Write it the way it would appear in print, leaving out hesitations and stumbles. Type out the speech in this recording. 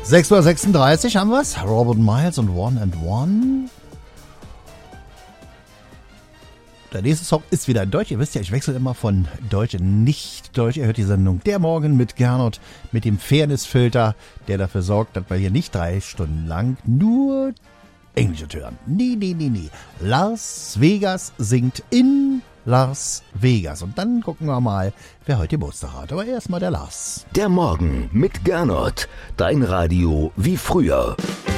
6:36 Uhr haben wir's. Robert Miles und One and One. Der nächste Song ist wieder in Deutsch. Ihr wisst ja, ich wechsle immer von Deutsch in Nicht-Deutsch. Ihr hört die Sendung Der Morgen mit Gernot, mit dem Fairness-Filter, der dafür sorgt, dass wir hier nicht 3 Stunden lang nur Englisch hören. Nee. Las Vegas singt in Las Vegas. Und dann gucken wir mal, wer heute Geburtstag hat. Aber erstmal der Lars. Der Morgen mit Gernot. Dein Radio wie früher.